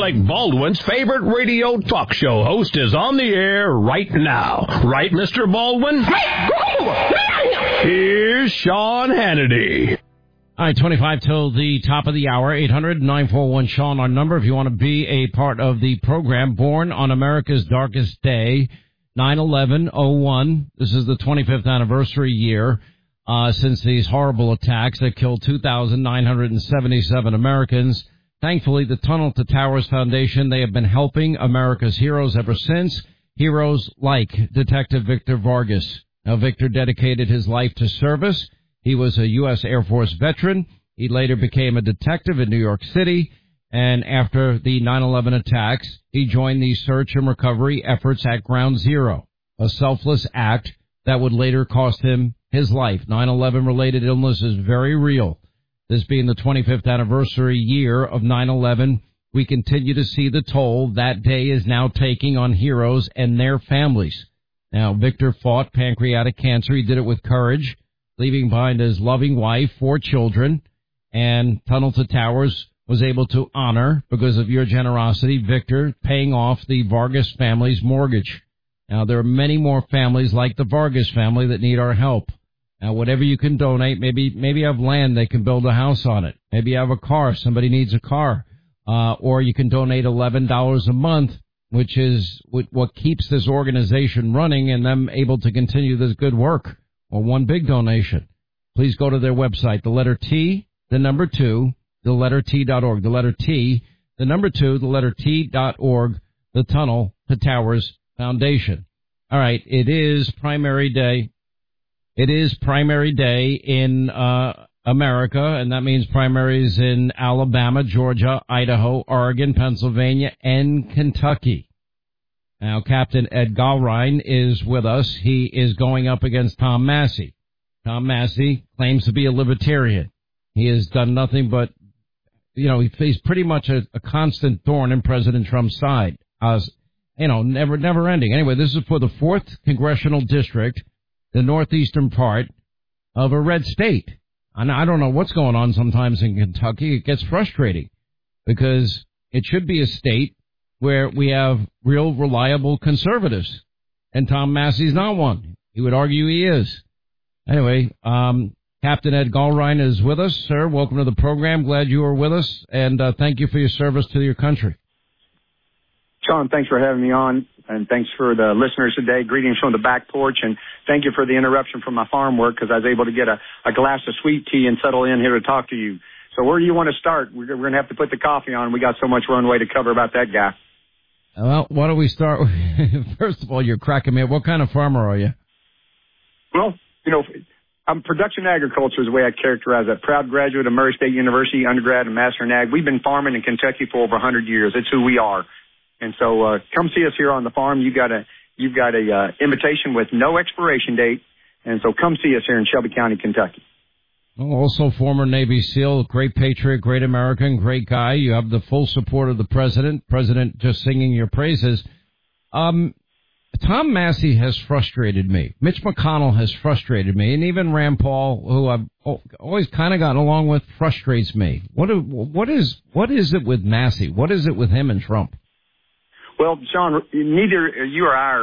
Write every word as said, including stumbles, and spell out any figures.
Alec Baldwin's favorite radio talk show host is on the air right now. Right, Mister Baldwin? Here's Sean Hannity. All right, twenty-five till the top of the hour, eight hundred, nine four one, Sean, our number if you want to be a part of the program. Born on America's darkest day, nine eleven oh one. This is the twenty-fifth anniversary year uh since these horrible attacks that killed two thousand nine hundred seventy-seven Americans. Thankfully, the Tunnel to Towers Foundation, they have been helping America's heroes ever since. Heroes like Detective Victor Vargas. Now, Victor dedicated his life to service. He was a U S Air Force veteran. He later became a detective in New York City. And after the nine eleven attacks, he joined the search and recovery efforts at Ground Zero, a selfless act that would later cost him his life. nine eleven related illness is very real. This being the twenty-fifth anniversary year of nine eleven, we continue to see the toll that day is now taking on heroes and their families. Now, Victor fought pancreatic cancer. He did it with courage, leaving behind his loving wife, four children, and Tunnel to Towers was able to honor, because of your generosity, Victor, paying off the Vargas family's mortgage. Now, there are many more families like the Vargas family that need our help. Now, whatever you can donate, maybe maybe you have land, they can build a house on it. Maybe you have a car, somebody needs a car. Uh, or you can donate eleven dollars a month, which is what keeps this organization running and them able to continue this good work. Or one big donation. Please go to their website, the letter T, the number two, the letter T dot org. The letter T, the number two, the letter T dot org, the Tunnel to Towers Foundation. All right, it is primary day. It is primary day in uh America, and that means primaries in Alabama, Georgia, Idaho, Oregon, Pennsylvania, and Kentucky. Now, Captain Ed Gallrein is with us. He is going up against Tom Massey. Tom Massey claims to be a libertarian. He has done nothing but, you know, he's pretty much a, a constant thorn in President Trump's side. Uh, you know, never, never ending. Anyway, this is for the fourth Congressional District, the northeastern part of a red state. And I don't know what's going on sometimes in Kentucky. It gets frustrating because it should be a state where we have real, reliable conservatives. And Tom Massey's not one. He would argue he is. Anyway, um, Captain Ed Gallrein is with us. Sir, welcome to the program. Glad you are with us. And uh, thank you for your service to your country. Sean, thanks for having me on. And thanks for the listeners today. Greetings from the back porch. And thank you for the interruption from my farm work, because I was able to get a, a glass of sweet tea and settle in here to talk to you. So where do you want to start? We're, we're going to have to put the coffee on. We got so much runway to cover about that guy. Well, why don't we start with, first of all, you're cracking me up. What kind of farmer are you? Well, you know, I'm production agriculture is the way I characterize it. Proud graduate of Murray State University, undergrad and master in ag. We've been farming in Kentucky for over one hundred years. It's who we are. And so uh, come see us here on the farm. You've got a, you've got a uh, invitation with no expiration date. And so come see us here in Shelby County, Kentucky. Oh, also former Navy SEAL, great patriot, great American, great guy. You have the full support of the president, president just singing your praises. Um, Tom Massey has frustrated me. Mitch McConnell has frustrated me. And even Rand Paul, who I've always kind of gotten along with, frustrates me. What, what is, what is it with Massey? What is it with him and Trump? Well, Sean, neither you or I are